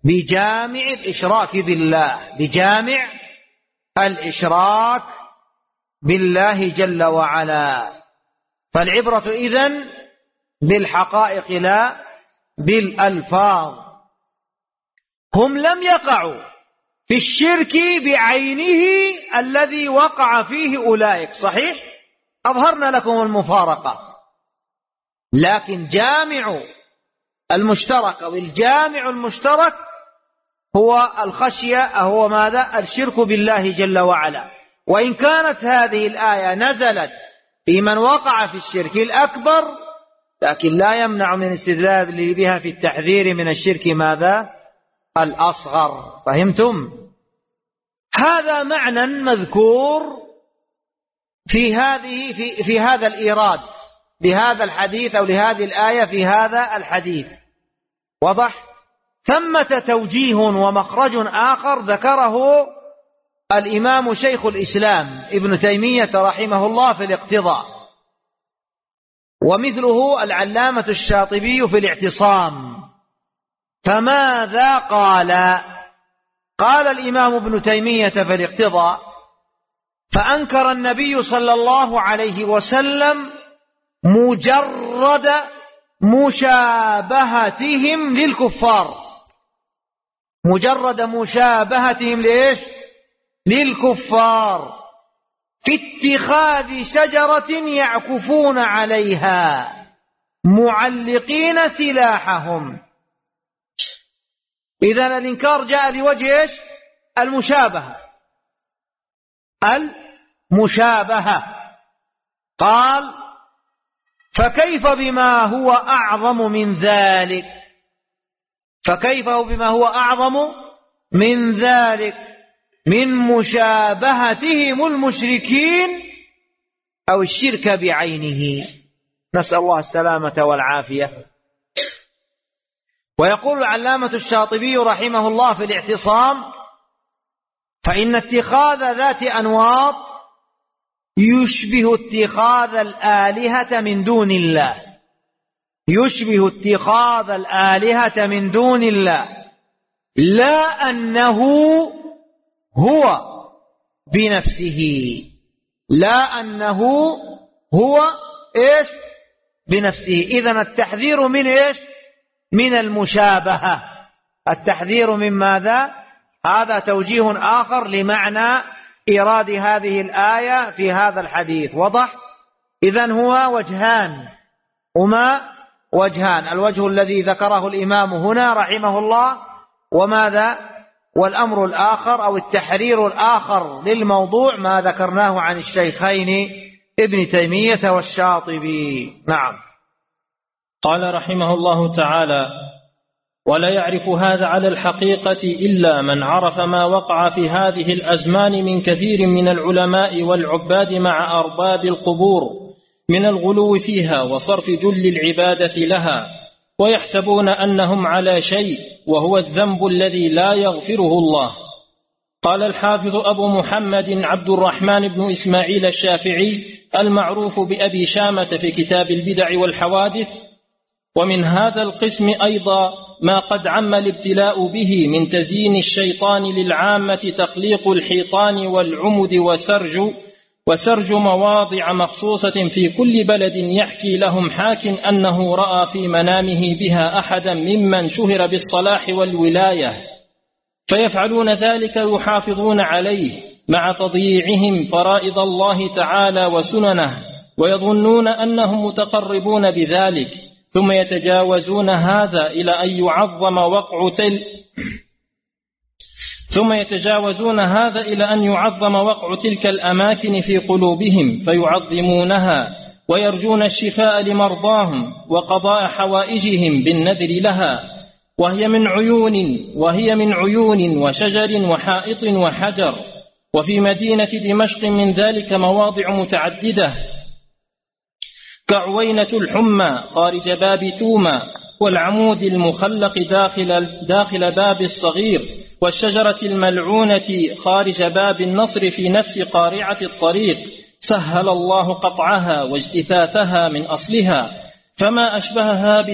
بجامع الإشراك بالله، بجامع الإشراك بالله جل وعلا. فالعبرة إذن بالحقائق لا بالألفاظ. هم لم يقعوا في الشرك بعينه الذي وقع فيه أولئك، صحيح؟ أظهرنا لكم المفارقة، لكن جامع المشترك أو الجامع المشترك هو الخشية، هو ماذا؟ الشرك بالله جل وعلا. وإن كانت هذه الآية نزلت في من وقع في الشرك الأكبر، لكن لا يمنع من استدلال بها في التحذير من الشرك ماذا؟ الأصغر. فهمتم؟ هذا معنى مذكور في هذا الإيراد لهذا الحديث أو لهذه الآية في هذا الحديث. وضح؟ ثمة توجيه ومخرج آخر ذكره الإمام شيخ الإسلام ابن تيمية رحمه الله في الاقتضاء، ومثله العلامة الشاطبي في الاعتصام. فماذا قال؟ قال الإمام ابن تيمية في الاقتضاء: فأنكر النبي صلى الله عليه وسلم مجرد مشابهتهم للكفار، مجرد مشابهتهم ليش؟ للكفار في اتخاذ شجرة يعكفون عليها معلقين سلاحهم. إذن الإنكار جاء لوجه إيش؟ المشابهة، المشابهة. قال: فكيف بما هو أعظم من ذلك؟ فكيف بما هو أعظم من ذلك من مشابهتهم المشركين أو الشرك بعينه، نسأل الله السلامة والعافية. ويقول العلامة الشاطبي رحمه الله في الاعتصام: فإن اتخاذ ذات أنواط يشبه اتخاذ الآلهة من دون الله، يشبه اتخاذ الآلهة من دون الله، لا أنه هو بنفسه، لا أنه هو إيش؟ بنفسه. إذن التحذير من إيش؟ من المشابهة. التحذير من ماذا؟ هذا توجيه آخر لمعنى إيراد هذه الآية في هذا الحديث. وضح؟ إذن هو وجهان، هما وجهان: الوجه الذي ذكره الإمام هنا رحمه الله، وماذا؟ والأمر الآخر أو التحرير الآخر للموضوع ما ذكرناه عن الشيخين ابن تيمية والشاطبي. نعم. قال رحمه الله تعالى: ولا يعرف هذا على الحقيقة إلا من عرف ما وقع في هذه الأزمان من كثير من العلماء والعباد مع أرباب القبور من الغلو فيها وصرف جل العبادة لها، ويحسبون أنهم على شيء وهو الذنب الذي لا يغفره الله. قال الحافظ أبو محمد عبد الرحمن بن إسماعيل الشافعي المعروف بأبي شامة في كتاب البدع والحوادث: ومن هذا القسم أيضا ما قد عم الابتلاء به من تزيين الشيطان للعامة تخليق الحيطان والعمد وسرج مواضع مخصوصة في كل بلد يحكي لهم حاك أنه رأى في منامه بها أحدا ممن شهر بالصلاح والولاية، فيفعلون ذلك يحافظون عليه مع تضييعهم فرائض الله تعالى وسننه، ويظنون أنهم متقربون بذلك، ثم يتجاوزون هذا إلى أن يعظم وقع تلك الأماكن في قلوبهم فيعظمونها، ويرجون الشفاء لمرضاهم وقضاء حوائجهم بالنذر لها، وهي من عيون وشجر وحائط وحجر. وفي مدينة دمشق من ذلك مواضع متعددة كعوينة الحمى خارج باب توما، والعمود المخلق داخل باب الصغير، والشجرة الملعونة خارج باب النصر في نفس قارعة الطريق، سهل الله قطعها واجتثاثها من أصلها، فما أشبهها